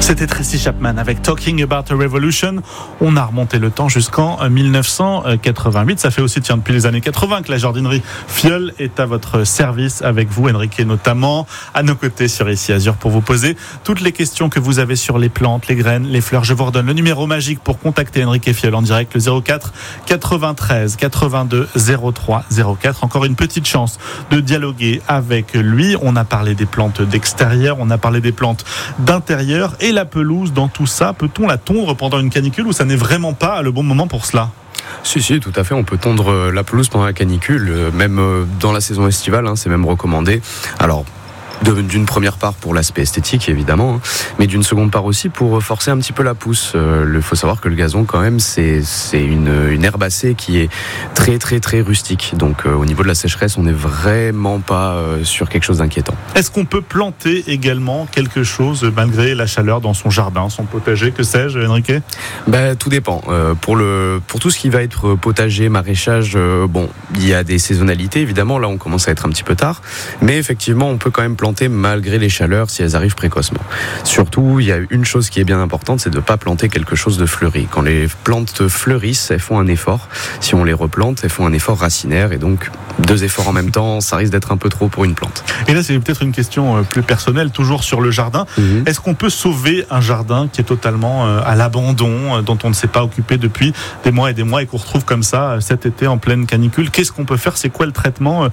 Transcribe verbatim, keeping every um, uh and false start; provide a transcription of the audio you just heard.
C'était Tracy Chapman avec Talking About a Revolution. On a remonté le temps jusqu'en dix-neuf cent quatre-vingt-huit. Ça fait aussi, tiens, depuis les années quatre-vingts que la jardinerie Filleul est à votre service avec vous, Enrique, notamment à nos côtés sur Ici Azur pour vous poser toutes les questions que vous avez sur les plantes, les graines, les fleurs. Je vous redonne le numéro magique pour contacter Enrique Filleul en direct, le zéro quatre quatre-vingt-treize quatre-vingt-deux zéro trois zéro quatre. Encore une petite chance de dialoguer avec lui. On a parlé des plantes d'extérieur, on a parlé des plantes d'intérieur et la pelouse dans tout ça. Peut-on la tondre pendant une canicule ou ça n'est vraiment pas le bon moment pour cela ? Si, si, tout à fait. On peut tondre la pelouse pendant la canicule, même dans la saison estivale, hein, c'est même recommandé. Alors, d'une première part pour l'aspect esthétique évidemment, hein, mais d'une seconde part aussi pour forcer un petit peu la pousse. Il euh, faut savoir que le gazon quand même c'est, c'est une, une herbacée qui est très très très rustique, donc euh, au niveau de la sécheresse on n'est vraiment pas euh, sur quelque chose d'inquiétant. Est-ce qu'on peut planter également quelque chose malgré la chaleur dans son jardin, son potager, que sais-je, Enrique ? Ben, tout dépend. Euh, pour, le, pour tout ce qui va être potager, maraîchage, euh, bon, il y a des saisonnalités évidemment, là on commence à être un petit peu tard, mais effectivement on peut quand même planter malgré les chaleurs si elles arrivent précocement. Surtout, il y a une chose qui est bien importante, c'est de ne pas planter quelque chose de fleuri. Quand les plantes fleurissent, elles font un effort. Si on les replante, elles font un effort racinaire et donc deux efforts en même temps, ça risque d'être un peu trop pour une plante. Et là, c'est peut-être une question plus personnelle, toujours sur le jardin. Mm-hmm. Est-ce qu'on peut sauver un jardin qui est totalement à l'abandon, dont on ne s'est pas occupé depuis des mois et des mois et qu'on retrouve comme ça cet été en pleine canicule ? Qu'est-ce qu'on peut faire ? C'est quoi le traitement ?